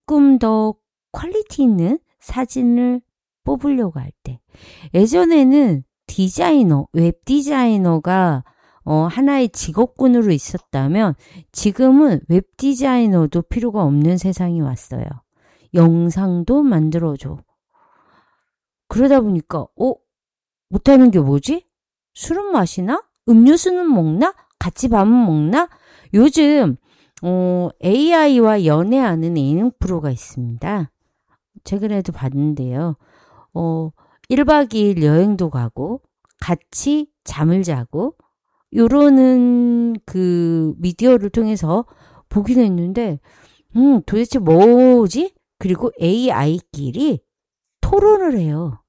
조금 더 퀄리티 있는 사진을 뽑으려고 할 때. 예전에는 웹 디자이너가 하나의 직업군으로 있었다면 지금은 웹 디자이너도 필요가 없는 세상이 왔어요. 영상도 만들어줘. 그러다 보니까 못하는 게 뭐지? 술은 마시나? 음료수는 먹나? 같이 밥은 먹나? 요즘 AI와 연애하는 예능 프로가 있습니다. 최근에도 봤는데요. 1박 2일 여행도 가고 같이 잠을 자고 요러는 그 미디어를 통해서 보기도 했는데 도대체 뭐지? 그리고 AI끼리 토론을 해요.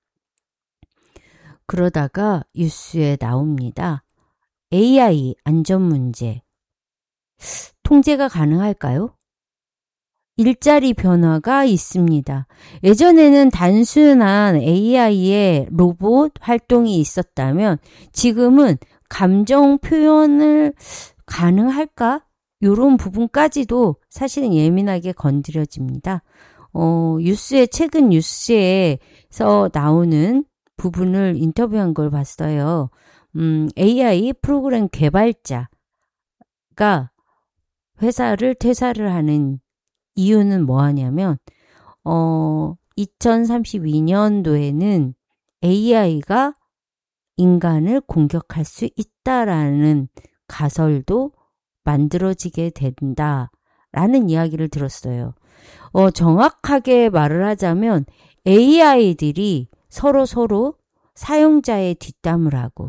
그러다가 뉴스에 나옵니다. AI 안전 문제. 통제가 가능할까요? 일자리 변화가 있습니다. 예전에는 단순한 AI의 로봇 활동이 있었다면 지금은 감정 표현을 가능할까? 이런 부분까지도 사실은 예민하게 건드려집니다. 최근 뉴스에서 나오는 부분을 인터뷰한 걸 봤어요. AI 프로그램 개발자가 회사를 퇴사를 하는 이유는 뭐하냐면 2032년도에는 AI가 인간을 공격할 수 있다라는 가설도 만들어지게 된다라는 이야기를 들었어요. 정확하게 말을 하자면 AI들이 서로 사용자의 뒷담을 하고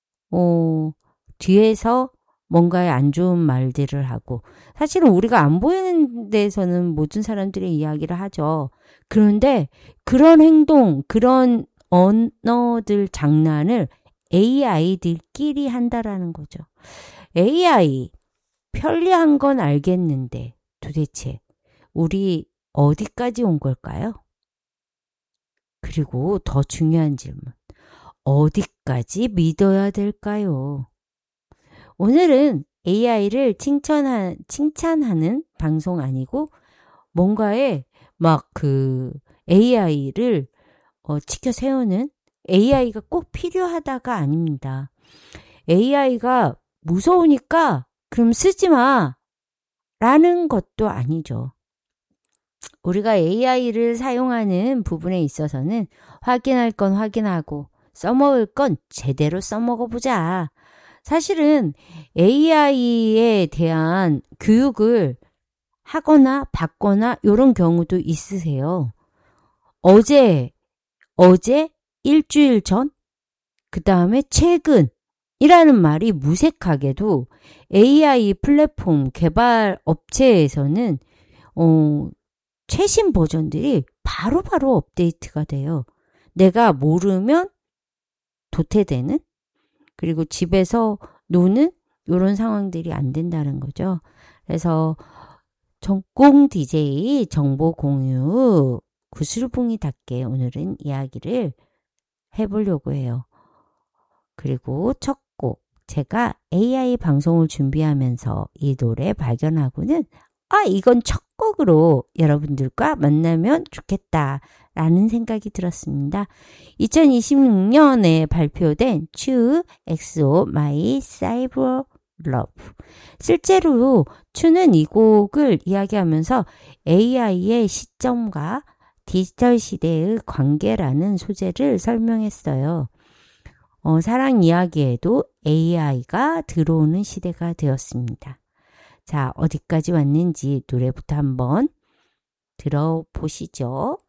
뒤에서 뭔가의 안 좋은 말들을 하고 사실은 우리가 안 보이는 데서는 모든 사람들의 이야기를 하죠. 그런데 그런 행동, 그런 언어들 장난을 AI들끼리 한다라는 거죠. AI 편리한 건 알겠는데 도대체 우리 어디까지 온 걸까요? 그리고 더 중요한 질문. 어디까지 믿어야 될까요? 오늘은 AI를 칭찬하는 방송 아니고 뭔가에 AI를 치켜 세우는 AI가 꼭 필요하다가 아닙니다. AI가 무서우니까 그럼 쓰지 마 라는 것도 아니죠. 우리가 AI를 사용하는 부분에 있어서는 확인할 건 확인하고 써먹을 건 제대로 써먹어보자. 사실은 AI에 대한 교육을 하거나 받거나 이런 경우도 있으세요. 어제, 일주일 전, 그 다음에 최근이라는 말이 무색하게도 AI 플랫폼 개발 업체에서는 최신 버전들이 바로바로 업데이트가 돼요. 내가 모르면 도태되는? 그리고 집에서 노는 이런 상황들이 안 된다는 거죠. 그래서 전공 DJ 정보 공유 구슬붕이답게 오늘은 이야기를 해보려고 해요. 그리고 첫 곡, 제가 AI 방송을 준비하면서 이 노래 발견하고는 이건 첫 곡으로 여러분들과 만나면 좋겠다 라는 생각이 들었습니다. 2026년에 발표된 추 엑소 마이 사이버 러브. 실제로 추는 이 곡을 이야기하면서 AI의 시점과 디지털 시대의 관계라는 소재를 설명했어요. 사랑 이야기에도 AI가 들어오는 시대가 되었습니다. 자, 어디까지 왔는지 노래부터 한번 들어보시죠.